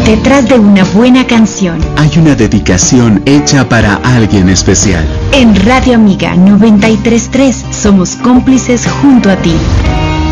Detrás de una buena canción hay una dedicación hecha para alguien especial. En Radio Amiga 93.3 somos cómplices junto a ti.